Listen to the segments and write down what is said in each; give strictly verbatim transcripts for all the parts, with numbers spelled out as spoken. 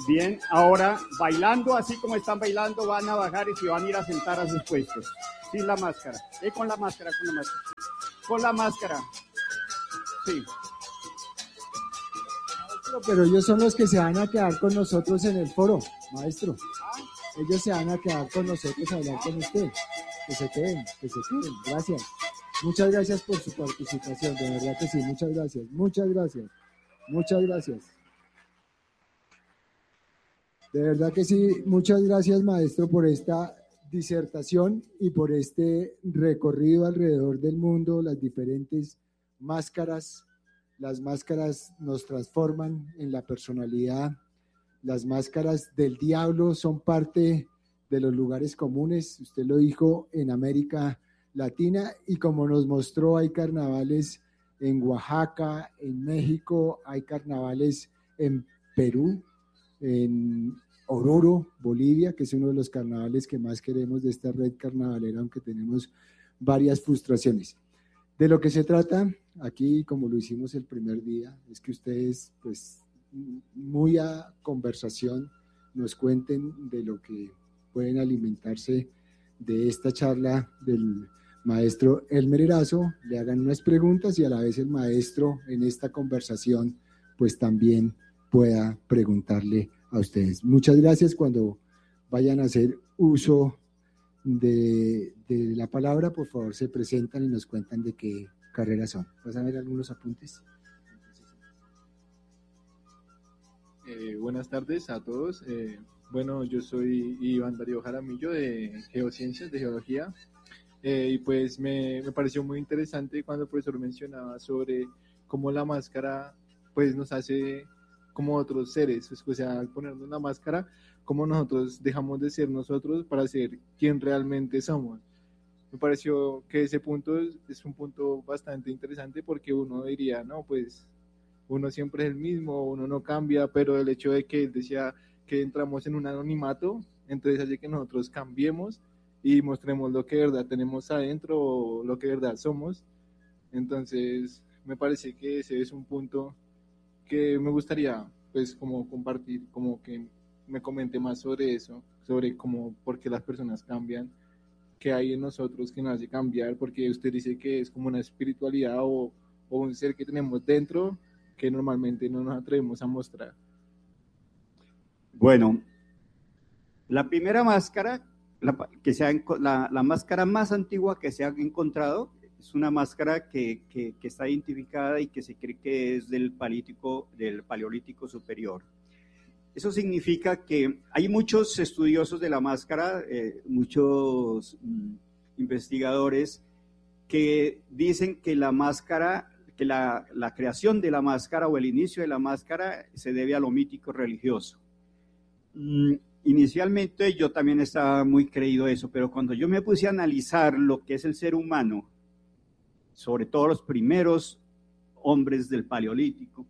Bien, ahora bailando así como están bailando van a bajar y se van a ir a sentar a sus puestos. Sin la máscara. Eh, con la máscara, con la máscara. Con la máscara. Sí. Maestro, pero ellos son los que se van a quedar con nosotros en el foro, maestro. Ellos se van a quedar con nosotros a hablar con usted. Que se queden, que se queden. Gracias. Muchas gracias por su participación, de verdad que sí. Muchas gracias, muchas gracias. Muchas gracias. De verdad que sí, muchas gracias, maestro, por esta disertación y por este recorrido alrededor del mundo, las diferentes máscaras. Las máscaras nos transforman en la personalidad. Las máscaras del diablo son parte de los lugares comunes. Usted lo dijo, en América Latina, y como nos mostró, hay carnavales en Oaxaca, en México, hay carnavales en Perú, en Oruro, Bolivia, que es uno de los carnavales que más queremos de esta red carnavalera, aunque tenemos varias frustraciones. De lo que se trata aquí, como lo hicimos el primer día, es que ustedes, pues, muy a conversación, nos cuenten de lo que pueden alimentarse de esta charla del maestro Elmer Erazo, le hagan unas preguntas y a la vez el maestro en esta conversación, pues también pueda preguntarle a ustedes. Muchas gracias. Cuando vayan a hacer uso de, de la palabra, por favor se presentan y nos cuentan de qué carrera son. ¿Vas a ver algunos apuntes? Eh, buenas tardes a todos. Eh, bueno, yo soy Iván Darío Jaramillo de Geociencias, de Geología, eh, y pues me, me pareció muy interesante cuando el profesor mencionaba sobre cómo la máscara pues nos hace como otros seres, o sea, al ponernos una máscara, cómo nosotros dejamos de ser nosotros para ser quien realmente somos. Me pareció que ese punto es, es un punto bastante interesante porque uno diría, no, pues uno siempre es el mismo, uno no cambia, pero el hecho de que él decía que entramos en un anonimato, entonces hace que nosotros cambiemos y mostremos lo que de verdad tenemos adentro o lo que de verdad somos. Entonces me parece que ese es un punto que me gustaría pues como compartir, como que me comente más sobre eso, sobre cómo, por qué las personas cambian, qué hay en nosotros que nos hace cambiar, porque usted dice que es como una espiritualidad o, o un ser que tenemos dentro que normalmente no nos atrevemos a mostrar. Bueno, la primera máscara, la, que se ha, la, la máscara más antigua que se ha encontrado, es una máscara que, que, que está identificada y que se cree que es del paleolítico, del paleolítico superior. Eso significa que hay muchos estudiosos de la máscara, eh, muchos mm, investigadores que dicen que la máscara, que la, la creación de la máscara o el inicio de la máscara se debe a lo mítico religioso. Mm, inicialmente yo también estaba muy creído eso, pero cuando yo me puse a analizar lo que es el ser humano, sobre todo los primeros hombres del Paleolítico,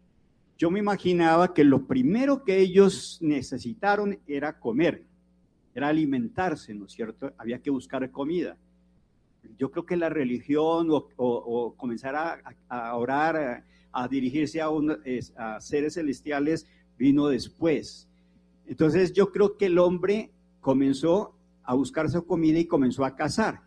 yo me imaginaba que lo primero que ellos necesitaron era comer, era alimentarse, ¿no es cierto? Había que buscar comida. Yo creo que la religión o, o, o comenzar a, a orar, a, a dirigirse a, un, a seres celestiales vino después. Entonces yo creo que el hombre comenzó a buscar su comida y comenzó a cazar,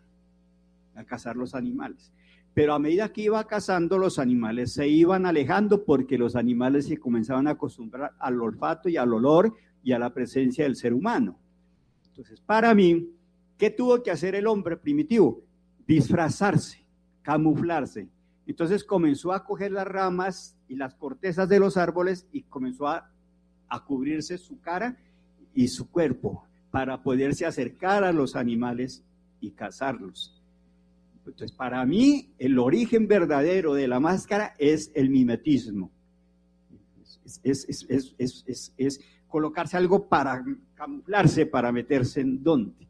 a cazar los animales. Pero a medida que iba cazando, los animales se iban alejando porque los animales se comenzaban a acostumbrar al olfato y al olor y a la presencia del ser humano. Entonces, para mí, ¿qué tuvo que hacer el hombre primitivo? Disfrazarse, camuflarse. Entonces comenzó a coger las ramas y las cortezas de los árboles y comenzó a, a cubrirse su cara y su cuerpo para poderse acercar a los animales y cazarlos. Entonces, para mí, el origen verdadero de la máscara es el mimetismo. Es, es, es, es, es, es, es colocarse algo para camuflarse, para meterse en donde.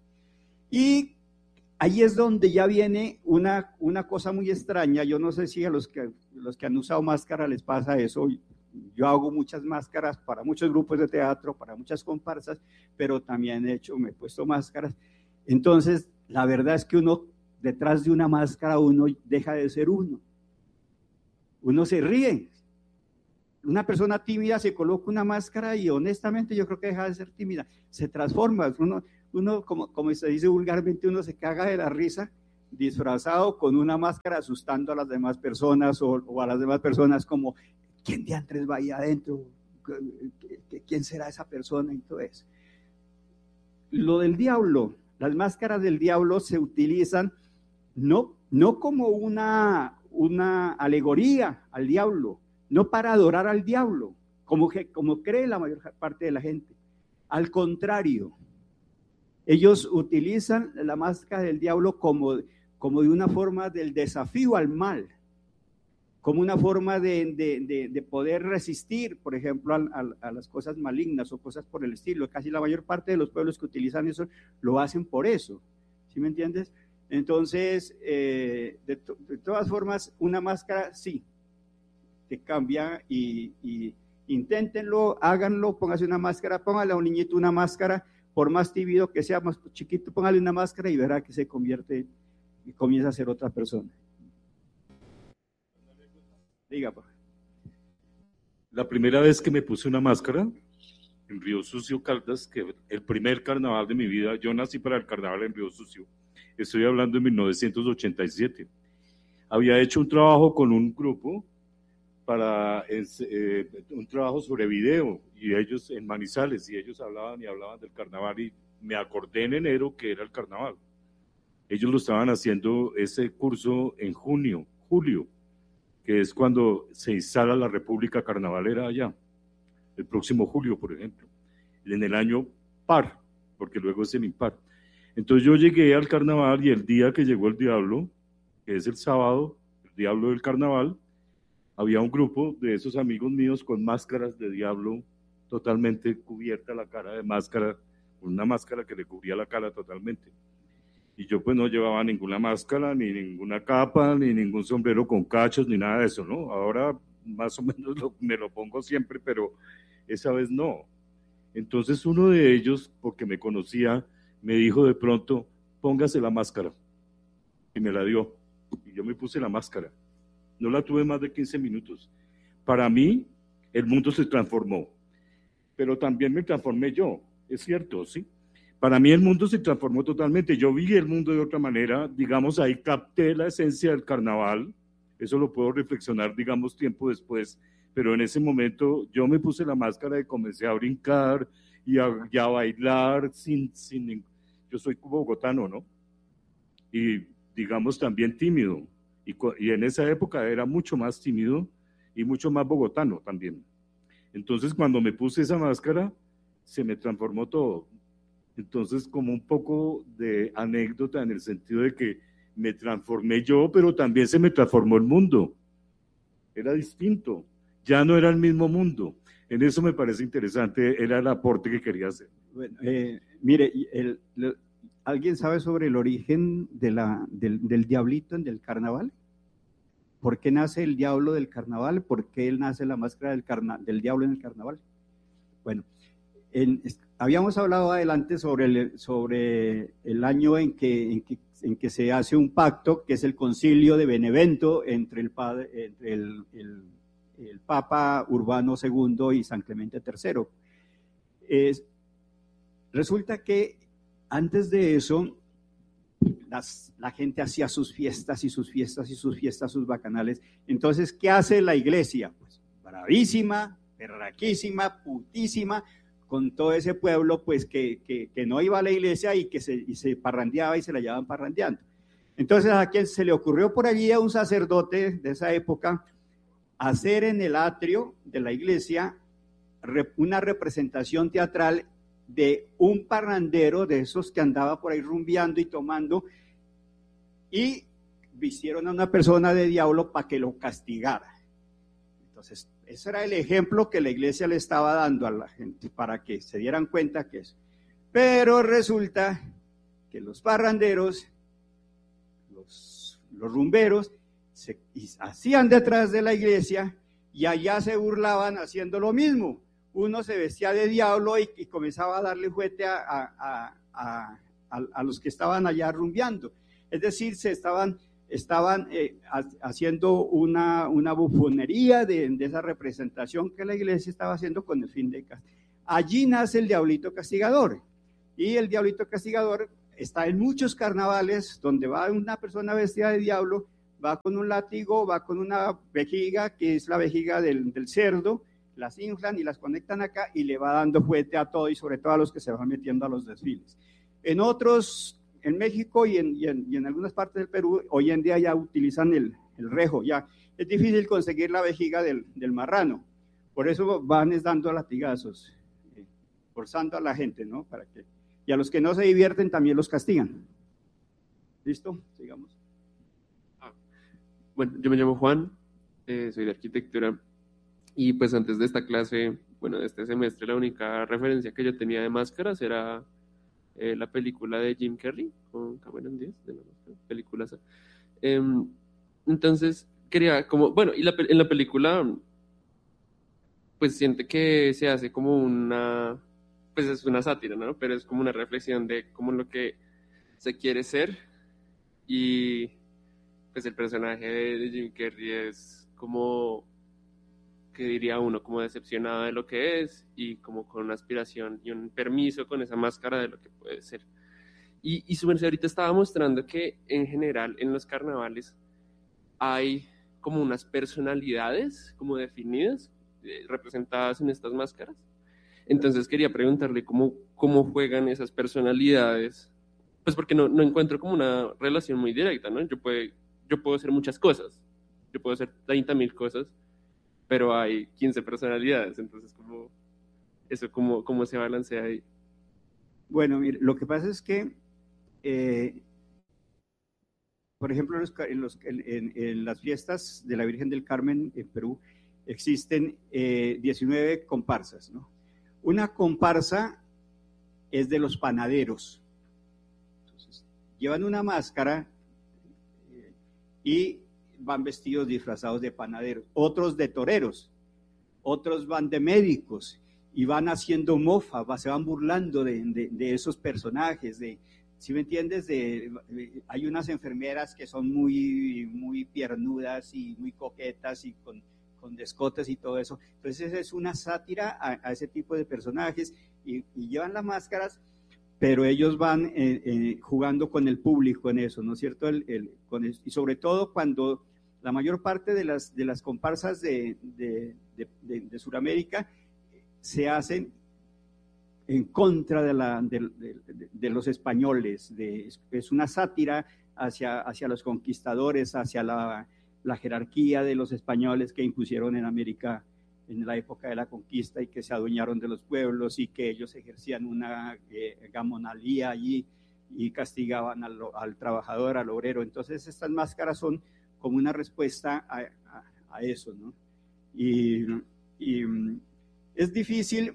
Y ahí es donde ya viene una, una cosa muy extraña. Yo no sé si a los que, los que han usado máscara les pasa eso. Yo hago muchas máscaras para muchos grupos de teatro, para muchas comparsas, pero también he hecho, me he puesto máscaras. Entonces, la verdad es que uno, detrás de una máscara, uno deja de ser uno. Uno se ríe. una persona tímida se coloca una máscara y honestamente yo creo que deja de ser tímida, se transforma, uno, uno como, como se dice vulgarmente, uno se caga de la risa disfrazado con una máscara asustando a las demás personas o, o a las demás personas como, ¿quién diantres va ahí adentro? ¿Quién será esa persona? Y todo eso. Lo del diablo, las máscaras del diablo se utilizan no, no como una, una alegoría al diablo, no para adorar al diablo, como, que, como cree la mayor parte de la gente. Al contrario, ellos utilizan la máscara del diablo como, como de una forma del desafío al mal, como una forma de, de, de, de poder resistir, por ejemplo, a, a, a las cosas malignas o cosas por el estilo. Casi la mayor parte de los pueblos que utilizan eso lo hacen por eso, ¿sí me entiendes? Entonces, eh, de, to, de todas formas, una máscara sí, te cambia y, y inténtenlo, háganlo, póngase una máscara, póngale a un niñito una máscara, por más tímido que sea, más chiquito, póngale una máscara y verá que se convierte y comienza a ser otra persona. Diga, pa. La primera vez que me puse una máscara en Río Sucio, Caldas, que el primer carnaval de mi vida, yo nací para el carnaval en Río Sucio, estoy hablando de mil novecientos ochenta y siete. Había hecho un trabajo con un grupo para eh, un trabajo sobre video y ellos en Manizales y ellos hablaban y hablaban del carnaval y me acordé en enero que era el carnaval. Ellos lo estaban haciendo ese curso en junio, julio, que es cuando se instala la República Carnavalera allá, el próximo julio, por ejemplo, en el año par, porque luego es el impar. Entonces yo llegué al carnaval y el día que llegó el diablo, que es el sábado, el diablo del carnaval, había un grupo de esos amigos míos con máscaras de diablo, totalmente cubierta la cara de máscara, una máscara que le cubría la cara totalmente. Y yo pues no llevaba ninguna máscara, ni ninguna capa, ni ningún sombrero con cachos, ni nada de eso, ¿no? Ahora más o menos lo, me lo pongo siempre, pero esa vez no. Entonces uno de ellos, porque me conocía, me dijo de pronto, póngase la máscara. Y me la dio. Y yo me puse la máscara. No la tuve más de quince minutos. Para mí, el mundo se transformó. Pero también me transformé yo, es cierto, ¿sí? Para mí el mundo se transformó totalmente. Yo vi el mundo de otra manera. Digamos, ahí capté la esencia del carnaval. Eso lo puedo reflexionar, digamos, tiempo después. Pero en ese momento yo me puse la máscara y comencé a brincar y a, y a bailar sin, sin... Yo soy bogotano, ¿no? Y digamos también tímido. Y, y en esa época era mucho más tímido y mucho más bogotano también. Entonces cuando me puse esa máscara, se me transformó todo. Entonces como un poco de anécdota en el sentido de que me transformé yo, pero también se me transformó el mundo. Era distinto, ya no era el mismo mundo. En eso me parece interesante, era el aporte que quería hacer. Bueno, eh, mire, el, el, ¿alguien sabe sobre el origen de la, del, del diablito en el carnaval? ¿Por qué nace el diablo del carnaval? ¿Por qué él nace la máscara del, carna, del diablo en el carnaval? Bueno, en, habíamos hablado adelante sobre el, sobre el año en que, en, que, en que se hace un pacto, que es el concilio de Benevento entre el, padre, entre el, el, el Papa Urbano segundo y San Clemente tercero. Es, resulta que antes de eso, las, la gente hacía sus fiestas y sus fiestas y sus fiestas, sus bacanales. Entonces, ¿qué hace la iglesia? Pues bravísima, berraquísima, putísima, con todo ese pueblo pues que, que, que no iba a la iglesia y que se, y se parrandeaba y se la llevaban parrandeando. Entonces a quien se le ocurrió por allí a un sacerdote de esa época hacer en el atrio de la iglesia una representación teatral de un parrandero de esos que andaba por ahí rumbeando y tomando, y vistieron a una persona de diablo para que lo castigara. Entonces ese era el ejemplo que la iglesia le estaba dando a la gente para que se dieran cuenta que es. Pero resulta que los parranderos, los, los rumberos, se hacían detrás de la iglesia y allá se burlaban haciendo lo mismo. Uno se vestía de diablo y, y comenzaba a darle juguete a, a, a, a, a, a los que estaban allá rumbeando. Es decir, se estaban estaban eh, haciendo una, una bufonería de, de esa representación que la iglesia estaba haciendo con el fin de castigar. Allí nace el diablito castigador, y el diablito castigador está en muchos carnavales donde va una persona vestida de diablo, va con un látigo, va con una vejiga, que es la vejiga del, del cerdo, las inflan y las conectan acá y le va dando fuerte a todo, y sobre todo a los que se van metiendo a los desfiles. En otros, en México y en, y en, y en algunas partes del Perú, hoy en día ya utilizan el, el rejo, ya es difícil conseguir la vejiga del, del marrano, por eso van es dando latigazos, eh, forzando a la gente, ¿no? Para que, y a los que no se divierten también los castigan. ¿Listo? Sigamos. Ah, bueno, yo me llamo Juan, eh, soy de arquitectura, y pues antes de esta clase, bueno, de este semestre, la única referencia que yo tenía de máscaras era eh, la película de Jim Carrey con Cameron Díaz, de la máscara, película. Eh, entonces, quería como, bueno, y la, en la película, pues siente que se hace como una, pues es una sátira, ¿no? Pero es como una reflexión de cómo lo que se quiere ser, y pues el personaje de Jim Carrey es como, que diría uno, como decepcionado de lo que es y como con una aspiración y un permiso con esa máscara de lo que puede ser. Y, y su merced ahorita estaba mostrando que en general en los carnavales hay como unas personalidades como definidas, eh, representadas en estas máscaras. Entonces quería preguntarle cómo, cómo juegan esas personalidades, pues porque no, no encuentro como una relación muy directa, ¿no? Yo, puede, yo puedo hacer muchas cosas, yo puedo hacer treinta mil cosas, pero hay quince personalidades, entonces ¿cómo, eso cómo, cómo se balancea ahí? Bueno, mire, lo que pasa es que, eh, por ejemplo, en, los, en, los, en, en las fiestas de la Virgen del Carmen en Perú existen eh, diecinueve comparsas, ¿no? Una comparsa es de los panaderos. Entonces, llevan una máscara eh, y van vestidos disfrazados de panaderos, otros de toreros, otros van de médicos y van haciendo mofa, se van burlando de, de, de esos personajes, de, ¿sí me entiendes? De, de, hay unas enfermeras que son muy, muy piernudas y muy coquetas y con, con descotes y todo eso, entonces es una sátira a, a ese tipo de personajes, y, y llevan las máscaras, pero ellos van eh, eh, jugando con el público en eso, ¿no es cierto? El, el, con el, y sobre todo cuando la mayor parte de las, de las comparsas de, de, de, de, de Sudamérica se hacen en contra de, la, de, de, de los españoles, de, es una sátira hacia, hacia los conquistadores, hacia la, la jerarquía de los españoles que impusieron en América en la época de la conquista y que se adueñaron de los pueblos y que ellos ejercían una eh, gamonalía allí y castigaban al, al trabajador, al obrero. Entonces estas máscaras son como una respuesta a, a, a eso, ¿no? Y, y es difícil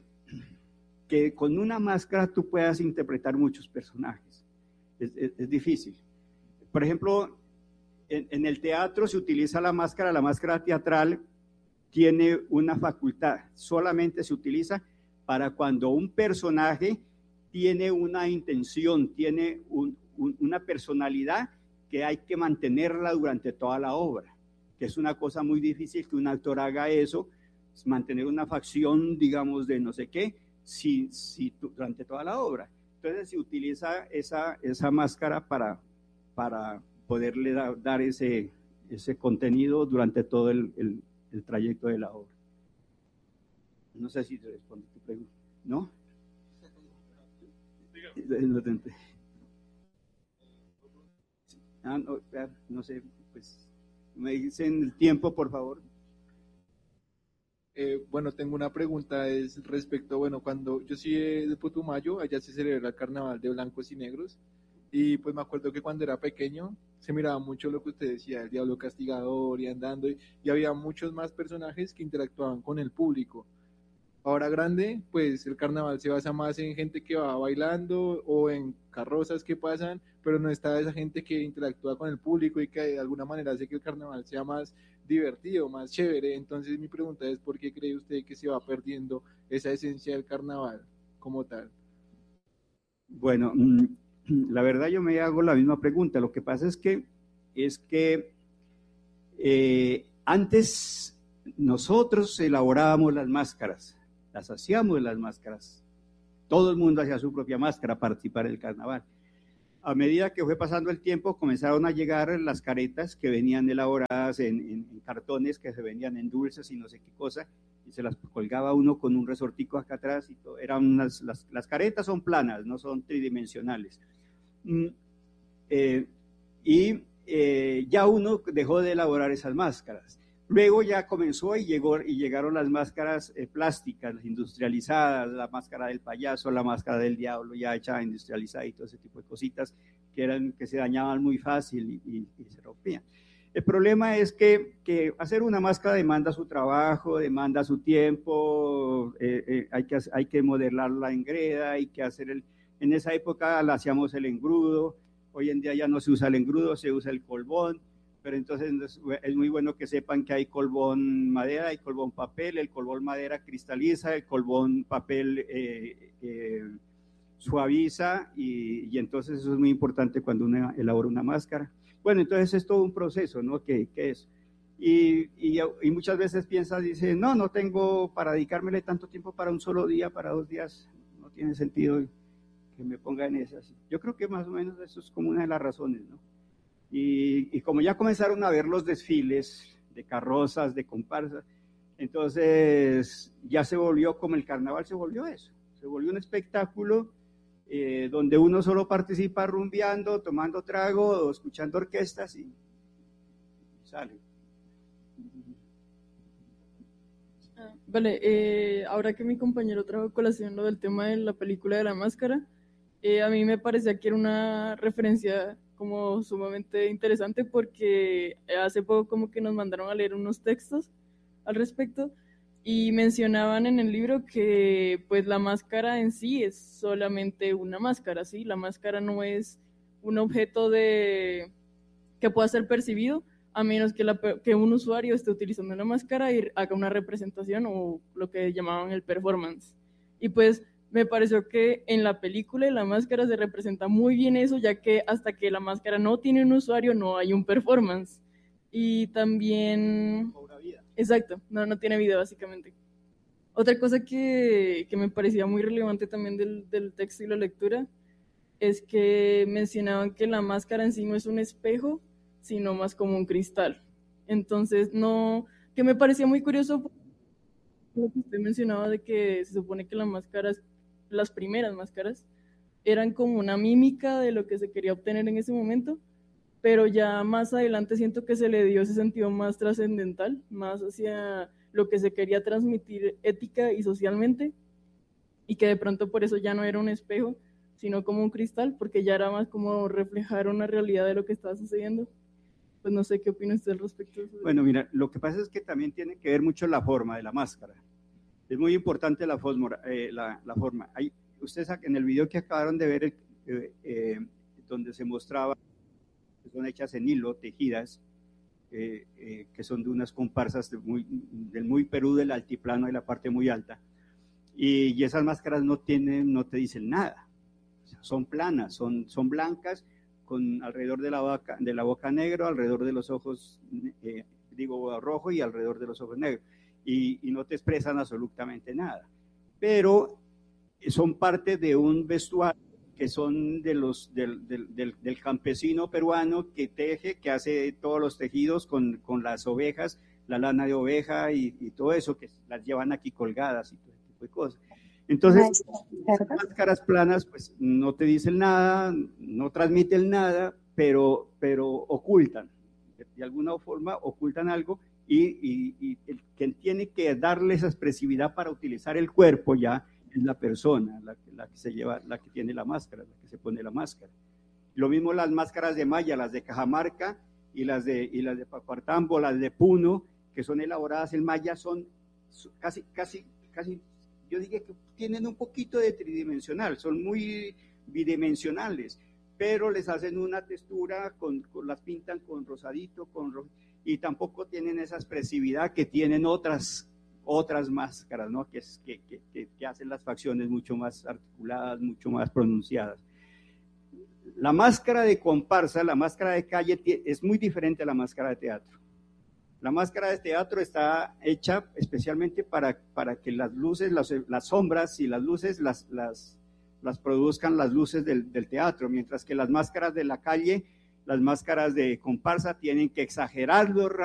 que con una máscara tú puedas interpretar muchos personajes, es, es, es difícil. Por ejemplo, en, en el teatro se utiliza la máscara, la máscara teatral tiene una facultad, solamente se utiliza para cuando un personaje tiene una intención, tiene un, un, una personalidad que hay que mantenerla durante toda la obra, que es una cosa muy difícil que un actor haga eso, mantener una facción, digamos, de no sé qué, si, si, durante toda la obra. Entonces se utiliza esa, esa máscara para, para poderle da, dar ese, ese contenido durante todo el, el, el trayecto de la obra. No sé si te respondo tu pregunta, ¿no? Ah, no, no sé, pues me dicen el tiempo, por favor. Eh, bueno, tengo una pregunta, es respecto, bueno, cuando yo soy de Putumayo, allá se celebra el carnaval de blancos y negros, y pues me acuerdo que cuando era pequeño se miraba mucho lo que usted decía, el diablo castigador y andando, y, y había muchos más personajes que interactuaban con el público. Ahora grande, pues el carnaval se basa más en gente que va bailando o en carrozas que pasan, pero no está esa gente que interactúa con el público y que de alguna manera hace que el carnaval sea más divertido, más chévere. Entonces mi pregunta es, ¿por qué cree usted que se va perdiendo esa esencia del carnaval como tal? Bueno, la verdad yo me hago la misma pregunta. Lo que pasa es que es que eh, antes nosotros elaborábamos las máscaras, las hacíamos las máscaras. Todo el mundo hacía su propia máscara para participar en el carnaval. A medida que fue pasando el tiempo, comenzaron a llegar las caretas que venían elaboradas en, en, en cartones, que se vendían en dulces y no sé qué cosa, y se las colgaba uno con un resortico acá atrás y todo. Eran unas, las, las caretas son planas, no son tridimensionales. Mm, eh, y eh, ya uno dejó de elaborar esas máscaras. Luego ya comenzó y, llegó, y llegaron las máscaras eh, plásticas, las industrializadas, la máscara del payaso, la máscara del diablo, ya hecha industrializada y todo ese tipo de cositas que, eran, que se dañaban muy fácil y, y, y se rompían. El problema es que, que hacer una máscara demanda su trabajo, demanda su tiempo, eh, eh, hay, que, hay que modelarla en greda, hay que hacer el... En esa época la hacíamos el engrudo, hoy en día ya no se usa el engrudo, se usa el colbón. Pero entonces es muy bueno que sepan que hay colbón madera, hay colbón papel, el colbón madera cristaliza, el colbón papel eh, eh, suaviza y, y entonces eso es muy importante cuando uno elabora una máscara. Bueno, entonces es todo un proceso, ¿no? ¿Qué, qué es? Y, y, y muchas veces piensas, dice, no, no tengo para dedicármele tanto tiempo para un solo día, para dos días, no tiene sentido que me ponga en esas. Yo creo que más o menos eso es como una de las razones, ¿no? Y, y como ya comenzaron a ver los desfiles de carrozas, de comparsas, entonces ya se volvió como el carnaval, se volvió eso, se volvió un espectáculo eh, donde uno solo participa rumbeando, tomando trago o escuchando orquestas y, y sale. Ah, vale, eh, ahora que mi compañero trajo colación lo del tema de la película de la máscara, eh, a mí me parecía que era una referencia como sumamente interesante porque hace poco como que nos mandaron a leer unos textos al respecto y mencionaban en el libro que pues la máscara en sí es solamente una máscara, ¿sí? La máscara no es un objeto de que pueda ser percibido a menos que, la, que un usuario esté utilizando la máscara y haga una representación o lo que llamaban el performance. Y pues me pareció que en la película y la máscara se representa muy bien eso, ya que hasta que la máscara no tiene un usuario no hay un performance. Y también... Exacto, no, no tiene vida básicamente. Otra cosa que, que me parecía muy relevante también del, del texto y la lectura es que mencionaban que la máscara en sí no es un espejo, sino más como un cristal. Entonces, no... que me parecía muy curioso lo que usted mencionaba de que se supone que la máscara es las primeras máscaras eran como una mímica de lo que se quería obtener en ese momento, pero ya más adelante siento que se le dio ese sentido más trascendental, más hacia lo que se quería transmitir ética y socialmente, y que de pronto por eso ya no era un espejo, sino como un cristal, porque ya era más como reflejar una realidad de lo que estaba sucediendo. Pues no sé qué opina usted al respecto. Bueno, mira, lo que pasa es que también tiene que ver mucho la forma de la máscara. Es muy importante la, fosmora, eh, la, la forma. Hay, ustedes en el video que acabaron de ver, eh, eh, donde se mostraba, que son hechas en hilo, tejidas, eh, eh, que son de unas comparsas de muy, del muy Perú, del altiplano, de la parte muy alta. Y, y esas máscaras no tienen, no te dicen nada. O sea, son planas, son, son blancas, con alrededor de la boca, de la boca negro, alrededor de los ojos, eh, digo, rojo y alrededor de los ojos negros. Y, y no te expresan absolutamente nada, pero son parte de un vestuario que son de los, del, del, del, del campesino peruano que teje, que hace todos los tejidos con, con las ovejas, la lana de oveja y, y todo eso, que las llevan aquí colgadas y todo ese tipo de cosas. Entonces, las máscaras planas pues no te dicen nada, no transmiten nada, pero, pero ocultan, de alguna forma ocultan algo. Y, y, y el que tiene que darle esa expresividad para utilizar el cuerpo ya es la persona, la, la que se lleva, la que tiene la máscara, la que se pone la máscara. Lo mismo las máscaras de malla, las de Cajamarca y las de, y las de Pacuartambo, las de Puno, que son elaboradas en malla, son casi, casi, casi, yo diría que tienen un poquito de tridimensional, son muy bidimensionales, pero les hacen una textura, con, con las pintan con rosadito, con rojo, y tampoco tienen esa expresividad que tienen otras, otras máscaras, ¿no? que, es, que, que, que hacen las facciones mucho más articuladas, mucho más pronunciadas. La máscara de comparsa, la máscara de calle es muy diferente a la máscara de teatro. La máscara de teatro está hecha especialmente para, para que las luces, las, las sombras y las luces las, las, las produzcan las luces del, del teatro, mientras que las máscaras de la calle, las máscaras de comparsa tienen que exagerar los